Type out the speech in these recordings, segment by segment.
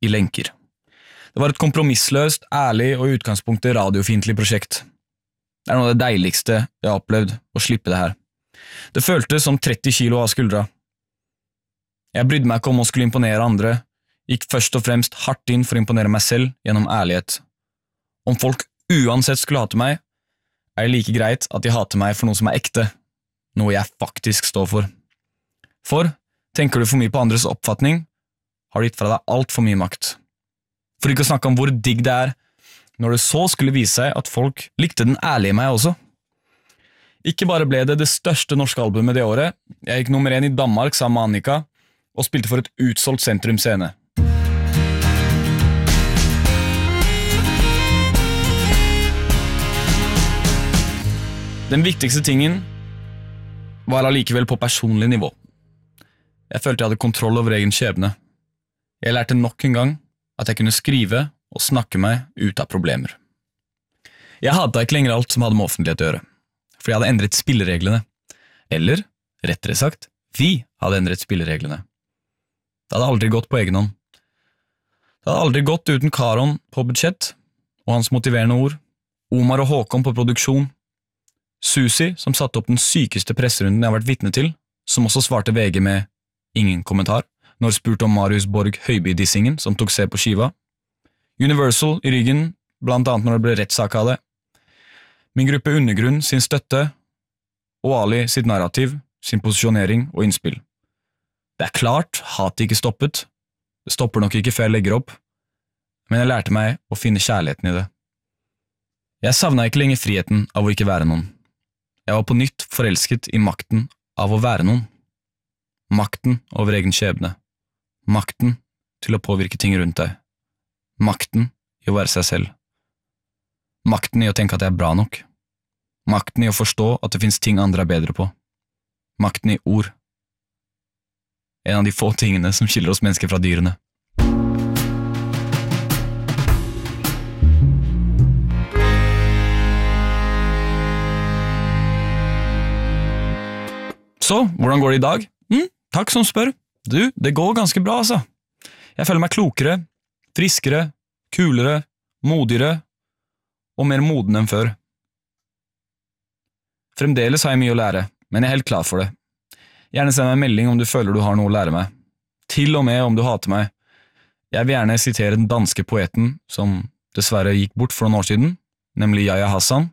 i lenker. Det var et kompromissløst, ærlig og i utgangspunktet radiofiendtlig prosjekt. Det noe av det deiligste jeg har opplevd å slippe det her. Det føltes som 30 kilo av skuldra. Jeg brydde meg ikke om å skulle imponere andre, gikk først og fremst hardt inn for å imponere meg selv gjennom ærlighet. Om folk uansett skulle hate meg, det like greit at de hater meg for noe som ekte, noe jeg faktisk står for. For, tenker du for mye på andres oppfatning, har du gitt fra deg alt for mye makt. For ikke å snakke om hvor digg det når det så skulle vise seg at folk likte den ærlige meg også. Ikke bare ble det største norske albumet det året, jeg gikk nummer 1 i Danmark sammen med Annika, og spilte for et utsolgt Sentrum Scene. Den viktigste tingen var allikevel på personlig nivå. Jeg følte jeg hadde kontroll over egen skjebne. Jeg lærte nok en gang at jeg kunne skrive og snakke meg ut av problemer. Jeg hatet ikke lenger alt som hadde med offentlighet å gjøre, for jeg hadde endret spillereglene. Eller, rettere sagt, vi hadde endret spillereglene. Det hadde aldri gått på egen hånd. Det hadde aldri gått uten Karon på budsjett, og hans motiverende ord, Omar og Håkon på produksjon, Susi som satte opp den sykeste presserunden jeg har vært vitne til, som også svarte VG med ingen kommentar, når spurt om Marius Borg Høiby-dissingen som tok se på skiva, Universal i ryggen, blant annet når det ble rettssak av det, min gruppe Undergrunn sin støtte, og Ali sitt narrativ, sin posisjonering og innspill. Det klart, hatet ikke stoppet, det stopper nok ikke før jeg legger opp, men jeg lærte meg å finne kjærligheten i det. Jeg savnet ikke lenger friheten av å ikke være noen. Jeg var på nytt forelsket i makten av å være noen. Makten over egen skjebne. Makten til å påvirke ting rundt deg. Makten i å være seg selv. Makten i å tenke at jeg bra nok. Makten i å forstå at det finnes ting andre bedre på. Makten i ord. En av de få tingene som skiller oss mennesker fra dyrene. Så, hvordan går det i dag? Takk som spør. Du, det går ganske bra, altså. Jeg føler meg klokere, friskere, kulere, modigere og mer moden enn før. Fremdeles har jeg mye å lære, men jeg er helt klar for det. Gjerne send meg en melding om du føler du har noe å lære meg. Til og med om du hater meg. Jeg vil gjerne sitere den danske poeten som dessverre gikk bort for noen år siden, nemlig Yahya Hassan.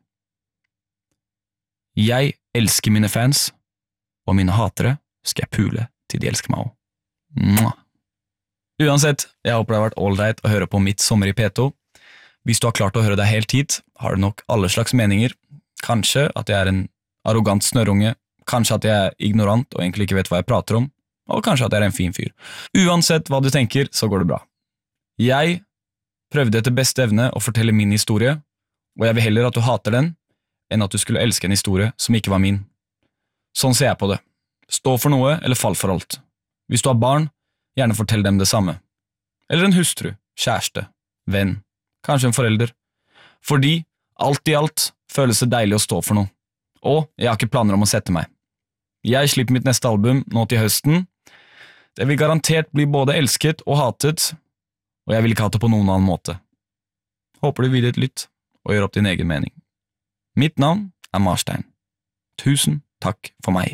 Jeg elsker mine fans, og mine hatere skal jeg pule til de elsker meg også. Uansett, jeg håper det har vært all right å høre på mitt sommer i P2. Hvis du har klart å høre deg helt hit, har du nok alle slags meninger. Kanskje at jeg er en arrogant snørunge, kanskje at jeg er ignorant og egentlig ikke vet hva jeg prater om, og kanskje at jeg er en fin fyr. Uansett hva du tenker, så går det bra. Jeg prøvde etter beste evne å fortelle min historie, og jeg vil heller at du hater den, enn at du skulle elske en historie som ikke var min. Sånn ser jeg på det. Stå for noe, eller fall for alt. Hvis du har barn, gjerne fortell dem det samme. Eller en hustru, kjæreste, venn, kanskje en forelder. Fordi, alt i alt, føles det deilig å stå for noe. Og jeg har ikke planer om å sette meg. Jeg slipper mitt neste album nå til høsten. Det vil garantert bli både elsket og hatet, og jeg vil ikke ha det på noen annen måte. Håper du vil dit litt, og gjør opp din egen mening. Mitt navn er Marstein. Tusen takk for meg.